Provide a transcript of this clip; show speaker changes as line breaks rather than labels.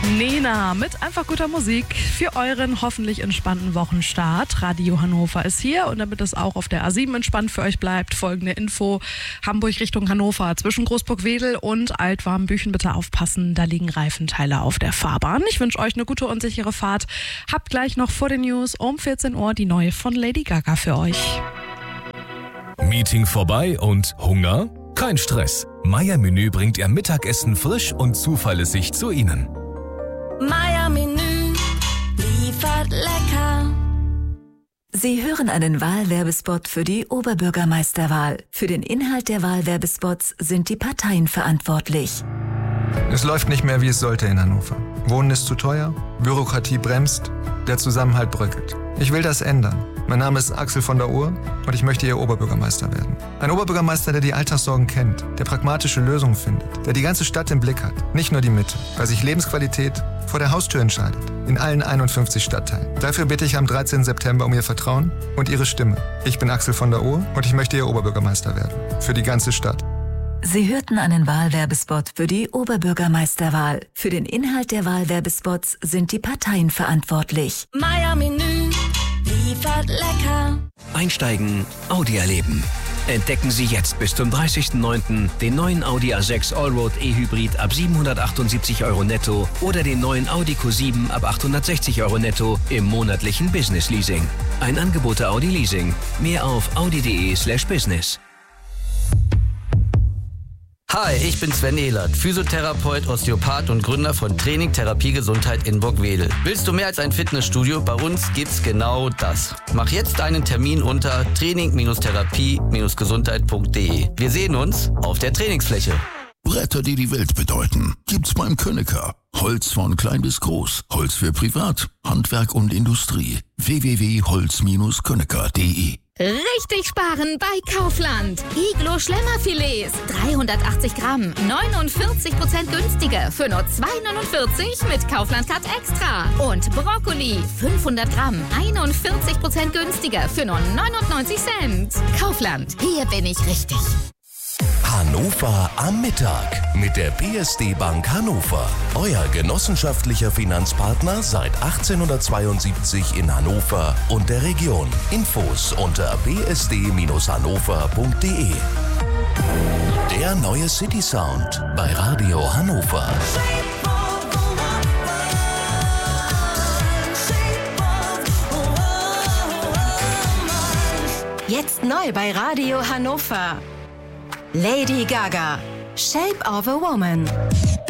Nena mit einfach guter Musik für euren hoffentlich entspannten Wochenstart. Radio Hannover ist hier und damit es auch auf der A7 entspannt für euch bleibt, folgende Info. Hamburg Richtung Hannover, zwischen Großburg-Wedel und Altwarmbüchen bitte aufpassen, da liegen Reifenteile auf der Fahrbahn. Ich wünsche euch eine gute und sichere Fahrt. Habt gleich noch vor den News um 14 Uhr die neue von Lady Gaga für euch.
Meeting vorbei und Hunger? Kein Stress. Meier Menü bringt ihr Mittagessen frisch und zuverlässig zu Ihnen.
Meier Menü liefert lecker.
Sie hören einen Wahlwerbespot für die Oberbürgermeisterwahl. Für den Inhalt der Wahlwerbespots sind die Parteien verantwortlich.
Es läuft nicht mehr, wie es sollte in Hannover. Wohnen ist zu teuer, Bürokratie bremst, der Zusammenhalt bröckelt. Ich will das ändern. Mein Name ist Axel von der Ohr und ich möchte Ihr Oberbürgermeister werden. Ein Oberbürgermeister, der die Alltagssorgen kennt, der pragmatische Lösungen findet, der die ganze Stadt im Blick hat, nicht nur die Mitte, weil sich Lebensqualität vor der Haustür entscheidet, in allen 51 Stadtteilen. Dafür bitte ich am 13. September um Ihr Vertrauen und Ihre Stimme. Ich bin Axel von der Ohr und ich möchte Ihr Oberbürgermeister werden. Für die ganze Stadt.
Sie hörten einen Wahlwerbespot für die Oberbürgermeisterwahl. Für den Inhalt der Wahlwerbespots sind die Parteien verantwortlich.
Meier Menü liefert lecker.
Einsteigen, Audi erleben. Entdecken Sie jetzt bis zum 30.09. den neuen Audi A6 Allroad E-Hybrid ab 778 € netto oder den neuen Audi Q7 ab 860 € netto im monatlichen Business Leasing. Ein Angebot der Audi Leasing. Mehr auf audi.de/business.
Hi, ich bin Sven Ehlert, Physiotherapeut, Osteopath und Gründer von Training Therapie Gesundheit in Burgwedel. Willst du mehr als ein Fitnessstudio? Bei uns gibt's genau das. Mach jetzt deinen Termin unter training-therapie-gesundheit.de. Wir sehen uns auf der Trainingsfläche.
Bretter, die die Welt bedeuten, gibt's beim Könecker. Holz von klein bis groß, Holz für Privat, Handwerk und Industrie. www.holz-könecker.de.
Richtig sparen bei Kaufland. Iglo Schlemmerfilets, 380 Gramm, 49% günstiger für nur 2,49 mit Kaufland Cut Extra. Und Brokkoli, 500 Gramm, 41% günstiger für nur 99 Cent. Kaufland, hier bin ich richtig.
Hannover am Mittag mit der PSD Bank Hannover. Euer genossenschaftlicher Finanzpartner seit 1872 in Hannover und der Region. Infos unter bsd-hannover.de. Der neue City Sound bei Radio Hannover.
Jetzt neu bei Radio Hannover. Lady Gaga, Shape of a Woman.